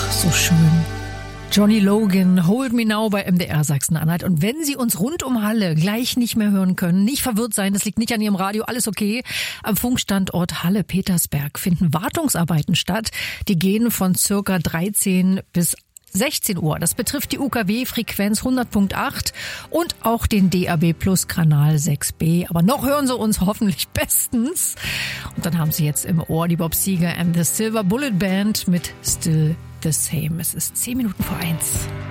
So schön. Johnny Logan, Hold Me Now bei MDR Sachsen-Anhalt. Und wenn Sie uns rund um Halle gleich nicht mehr hören können, nicht verwirrt sein, das liegt nicht an Ihrem Radio, alles okay. Am Funkstandort Halle-Petersberg finden Wartungsarbeiten statt. Die gehen von circa 13 bis 16 Uhr. Das betrifft die UKW-Frequenz 100.8 und auch den DAB Plus Kanal 6B. Aber noch hören Sie uns hoffentlich bestens. Und dann haben Sie jetzt im Ohr die Bob Seger and the Silver Bullet Band mit Still the Same. Es ist 10 Minuten vor 1.